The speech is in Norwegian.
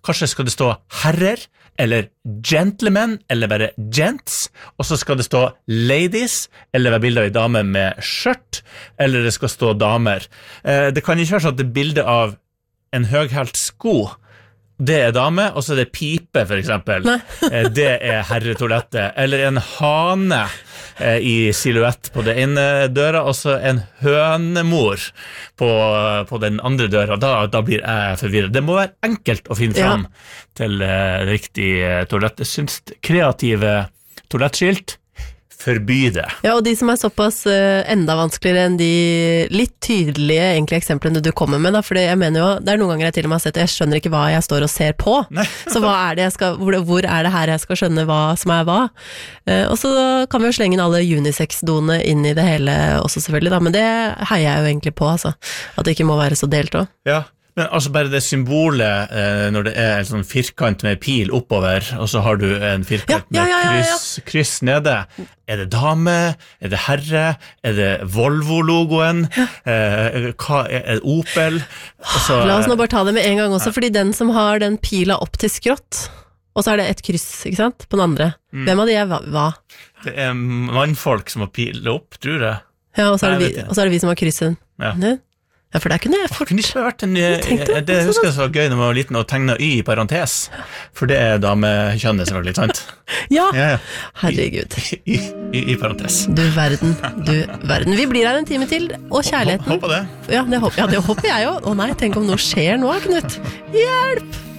kanskje skal det stå herrer, eller gentlemen, eller bare gents, og så skal det stå ladies, eller være bilde av en dame med skjørt, eller det skal stå damer. Det kan ikke være sånn at det er bilde av en høghælt sko, det er dame, og så er det pipe, for eksempel. Det er herretoalettet. Eller en hane i silhuett på det ene døra, og så en hønemor på den andre døra. Da blir jeg forvirret. Det må være enkelt å finne fram til riktig toalett. Jeg synes kreative toalettskilt forby det. Ja, og de som er såpass enda vanskeligere enn de litt tydelige egentlig eksemplene du kommer med, da, for jeg mener jo, det er noen ganger jeg til og med har sett, jeg skjønner ikke hva jeg står og ser på. Så hva er det jeg skal, hvor er det her jeg skal skjønne hva som er hva? Og så kan vi jo slenge inn alle unisex-doene inn i det hele også selvfølgelig, da, men det heier jeg jo egentlig på, altså. At det ikke må være så delt også. Ja. Men altså bare det symbolet når det er en sånn firkant med pil oppover, og så har du en firkant med kryss nede. Er det dame? Er det herre? Er det Volvo-logoen? Er det Opel? La oss nå bare ta det med en gang også, fordi den som har den pila opp til skrått, og så er det et kryss, ikke sant? På den andre. Hvem av de er hva? Det er mannfolk som har pil opp, tror jeg. Ja, og så er det vi som har kryssen. Ja. Ja, for der kunne jeg fort... Kunne ikke vært det husker jeg så gøy når man var liten å tegne y i parentes, for det er damekjønnet selvfølgelig, sant? Ja. Herregud. I parentes. Du verden. Vi blir her en time til, og kjærligheten... Håper det. Ja, det håper jeg jo. Å nei, tenk om noe skjer nå, Knut. Hjelp!